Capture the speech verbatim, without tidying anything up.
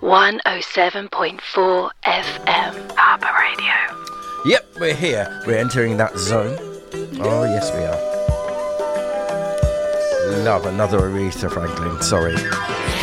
one oh seven point four F M. Harbour Radio. Yep, we're here. We're entering that zone. Oh, yes, we are. Love another Aretha Franklin. Sorry.